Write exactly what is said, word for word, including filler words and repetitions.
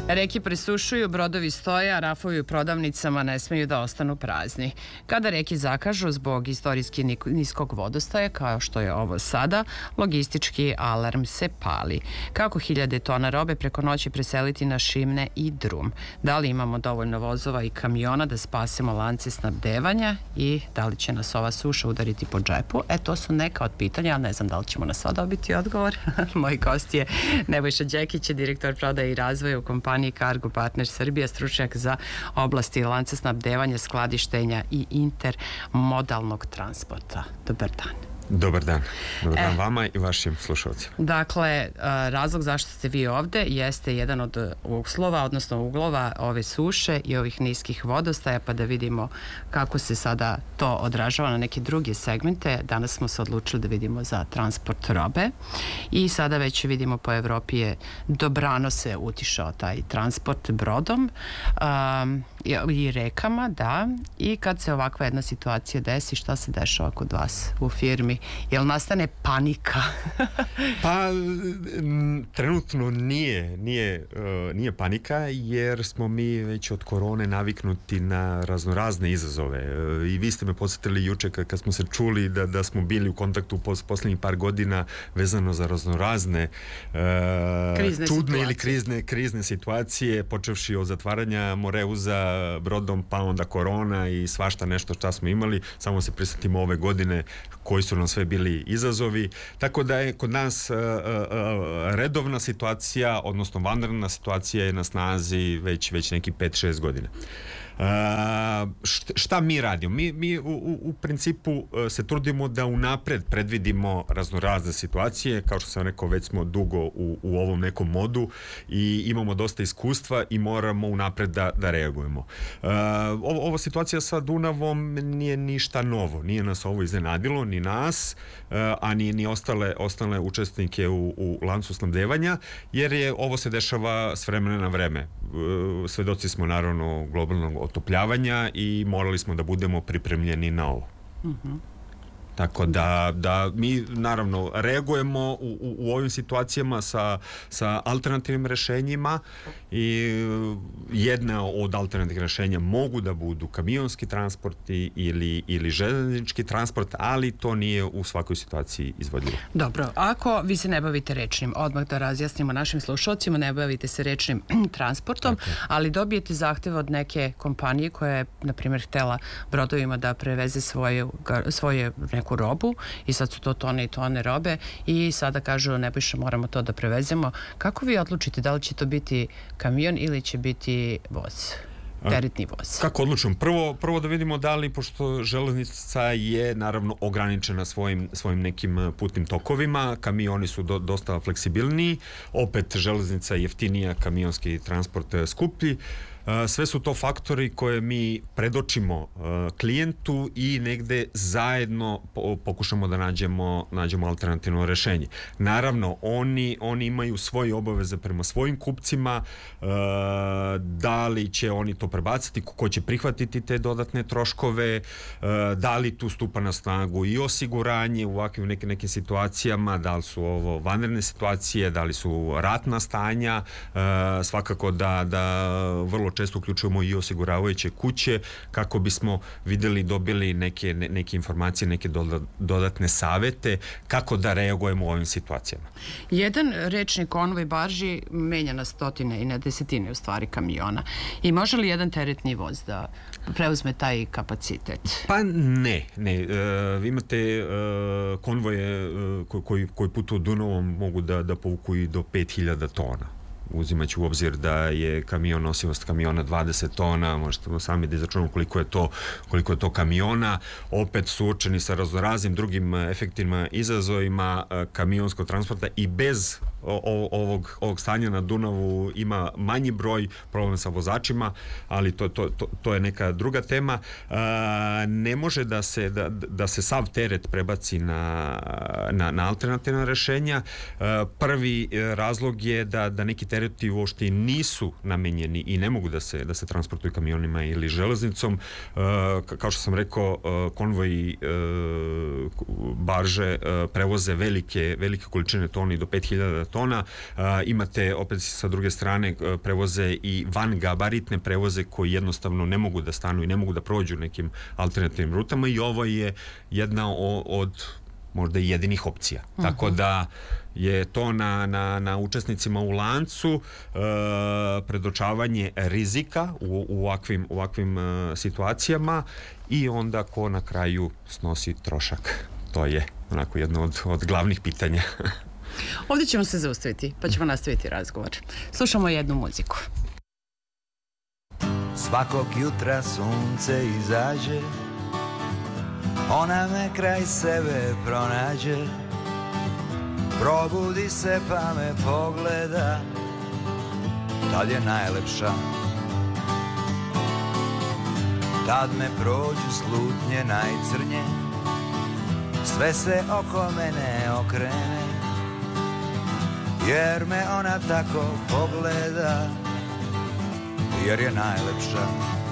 Reke presušuju, brodovi stoje, a rafovi u prodavnicama ne smeju da ostanu prazni. Kada reke zakažu zbog istorijski niskog vodostaja, kao što je ovo sada, logistički alarm se pali. Kako hiljade tona robe preko noći preseliti na Šimne i Drum? Da li imamo dovoljno vozova i kamiona da spasemo lance snabdevanja i da li će nas ova suša udariti po džepu? E, to su neka od pitanja, ali ne znam da li ćemo na sva dobiti odgovor. Moj gost je Nebojša Đekić, direktor prodaje i razvoja u kompaniji Cargo Partner Srbija, stručnjak za oblasti lanca snabdevanja, skladištenja i intermodalnog transporta. Dobar dan. Dobar dan. Dobar dan e, vama i vašim slušalcima. Dakle, razlog zašto ste vi ovde jeste jedan od uslova, odnosno uglova ove suše i ovih niskih vodostaja, pa da vidimo kako se sada to odražava na neke druge segmente. Danas smo se odlučili da vidimo za transport robe i sada već vidimo po Evropi je dobrano se utišao taj transport brodom um, i rekama, da. I kad se ovakva jedna situacija desi, šta se dešava kod vas u firmi? Jel nastane panika? Pa, m, trenutno nije, nije, uh, nije panika, jer smo mi već od korone naviknuti na raznorazne izazove. Uh, I vi ste me podsjetili juče kad, kad smo se čuli da, da smo bili u kontaktu pos, poslednjih par godina vezano za raznorazne uh, čudne situacije. ili krizne, krizne situacije, počevši od zatvaranja Moreuza brodom, pa onda korona i svašta nešto što smo imali. Samo se prisjetimo ove godine koji su nam sve bili izazovi. Tako da je kod nas uh, uh, redovna situacija, odnosno vanredna situacija je na snazi već, već neki pet šest godina. Uh, šta mi radimo? Mi, mi u, u, u principu se trudimo da unapred predvidimo raznorazne situacije. Kao što sam rekao, već smo dugo u, u ovom nekom modu i imamo dosta iskustva i moramo unapred da, da reagujemo. Uh, ovo, ovo situacija sa Dunavom nije ništa novo. Nije nas ovo iznenadilo, ni nas, uh, a ni, ni ostale, ostale učesnike u, u lancu snabdevanja, jer je ovo se dešava s vremena na vreme. Uh, svedoci smo naravno globalnog otopljavanja i morali smo da budemo pripremljeni na ovo. Uh-huh. Tako da, da mi naravno reagujemo u, u, u ovim situacijama sa, sa alternativnim rešenjima i jedna od alternativnih rešenja mogu da budu kamionski transporti ili, ili železnički transport, ali to nije u svakoj situaciji izvodljivo. Dobro, ako vi se ne bavite rečnim, odmah da razjasnimo našim slušalcima, ne bavite se rečnim transportom, okay. ali dobijete zahtev od neke kompanije koja je, na primjer, htela brodovima da preveze svoje, svoje neku robu i sad su to tone i tone robe i sada kažu Nebojša, moramo to da prevezemo. Kako vi odlučite da li će to biti kamion ili će biti voz? Teretni voz. Kako odlučujem? Prvo, prvo da vidimo da li, pošto železnica je naravno ograničena svojim, svojim nekim putnim tokovima, kamioni su do, dosta fleksibilniji, opet železnica je jeftinija, kamionski transport skuplji. Sve su to faktori koje mi predočimo klijentu i negde zajedno pokušamo da nađemo, nađemo alternativno rešenje. Naravno, oni, oni imaju svoje obaveze prema svojim kupcima, da li će oni to prebaciti, ko će prihvatiti te dodatne troškove, da li tu stupa na snagu i osiguranje u ovakvim nekim, nekim situacijama, da li su ovo vanredne situacije, da li su ratna stanja, svakako da, da vrlo često uključujemo i osiguravajuće kuće kako bismo videli, dobili neke, ne, neke informacije, neke dodatne savete kako da reagujemo u ovim situacijama. Jedan rečni konvoj barži menja na stotine i na desetine u stvari kamiona. I može li jedan teretni voz da preuzme taj kapacitet? Pa ne, ne. E, vi imate e, konvoje e, koji, koji putuju Dunavom mogu da, da povuku i do pet hiljada tona. Uzimajući u obzir da je kamion, nosivost kamiona dvadeset tona, možete sami da izračunamo koliko je to, koliko je to kamiona, opet suočeni sa raznoraznim drugim efektivnim izazovima kamionskog transporta i bez ovog, ovog stanja na Dunavu ima manji broj problem sa vozačima, ali to, to, to, to je neka druga tema. Ne može da se, da, da se sav teret prebaci na, na, na alternativna rešenja. Prvi razlog je da, da neki tereti uopšte nisu namenjeni i ne mogu da se, da se transportuju kamionima ili železnicom. Kao što sam rekao, konvoji barže prevoze velike, velike količine tona i do pet hiljada tona tona. Imate opet sa druge strane prevoze i van gabaritne prevoze koji jednostavno ne mogu da stanu i ne mogu da prođu nekim alternativnim rutama i ovo je jedna od možda i jedinih opcija. Uh-huh. Tako da je to na, na, na učesnicima u lancu e, predočavanje rizika u, u ovakvim, u ovakvim e, situacijama i onda ko na kraju snosi trošak. To je onako jedno od, od glavnih pitanja. Ovdje ćemo se zaustaviti, pa ćemo nastaviti razgovor. Slušamo jednu muziku. Svakog jutra sunce izađe, ona me kraj sebe pronađe, probudi se pa me pogleda, tad je najlepša. Tad me prođu slutnje najcrnje, sve se oko mene okrene, jer me ona tako pogleda, jer je najlepša.